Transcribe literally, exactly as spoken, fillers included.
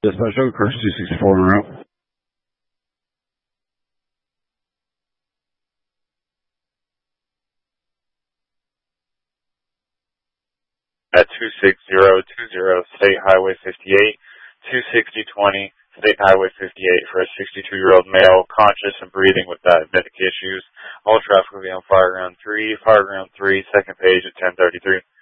Dispatch, Chris two sixty-four en route. At two six zero two zero State Highway fifty-eight, two sixty twenty State Highway fifty-eight for a sixty-two-year-old male conscious and breathing with diabetic issues. All traffic will be on Fireground three, Fireground three, second page at ten thirty-three.